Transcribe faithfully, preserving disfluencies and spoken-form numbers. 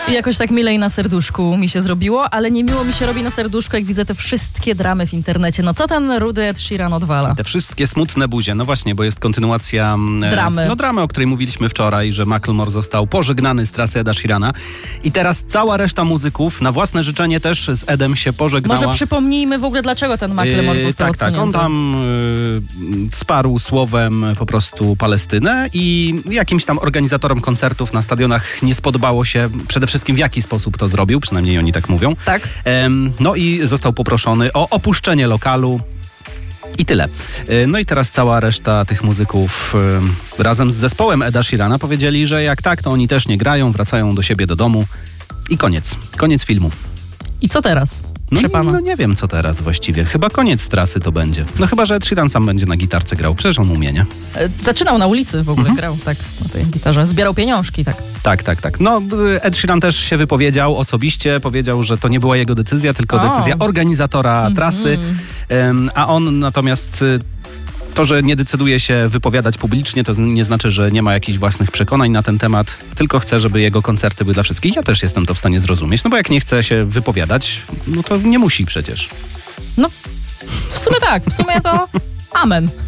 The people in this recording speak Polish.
I jakoś tak milej na serduszku mi się zrobiło, ale nie miło mi się robi na serduszku, jak widzę te wszystkie dramy w internecie. No co ten rudy Ed Sheeran odwala? Te wszystkie smutne buzie. No właśnie, bo jest kontynuacja dramy. E, no dramy, o której mówiliśmy wczoraj, że Macklemore został pożegnany z trasy Eda Sheerana. I teraz cała reszta muzyków na własne życzenie też z Edem się pożegnała. Może przypomnijmy w ogóle, dlaczego ten Macklemore e, został tak, odsunięty. Tak, on tam e, wsparł słowem po prostu Palestynę i jakimś tam organizatorom koncertów na stadionach nie spodobało się przede wszystkim w jaki sposób to zrobił, przynajmniej oni tak mówią. Tak. Ehm, no i został poproszony o opuszczenie lokalu. I tyle. No i teraz cała reszta tych muzyków y, razem z zespołem Eda Sheerana powiedzieli, że jak tak, to oni też nie grają, wracają do siebie do domu i koniec. Koniec filmu. I co teraz? No, pana? no nie wiem, co teraz właściwie. Chyba koniec trasy to będzie. No chyba, że Ed Sheeran sam będzie na gitarce grał. Przecież on umie, nie? Zaczynał na ulicy w ogóle, mhm. grał tak na tej gitarze. Zbierał pieniążki, tak. Tak, tak, tak. No Ed Sheeran też się wypowiedział osobiście. Powiedział, że to nie była jego decyzja, tylko o. decyzja organizatora mm-hmm. trasy. Um, a on natomiast... To, że nie decyduje się wypowiadać publicznie, to nie znaczy, że nie ma jakichś własnych przekonań na ten temat, tylko chce, żeby jego koncerty były dla wszystkich. Ja też jestem to w stanie zrozumieć, no bo jak nie chce się wypowiadać, no to nie musi przecież. No, w sumie tak, w sumie to amen.